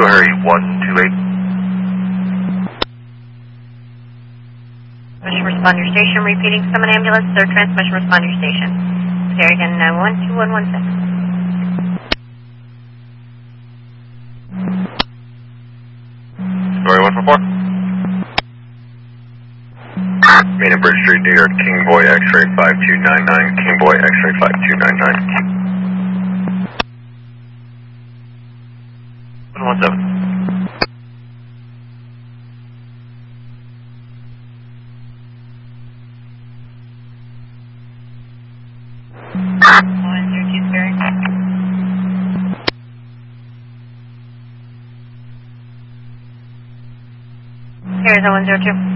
Go Harry 128. Transmission responder station, repeating summon ambulance, third transmission responder station. There again, 12116. Story 144. Main and Bridge Street, New York, King Boy X-ray 5299, King Boy X-ray 5299. 117. Here's 102.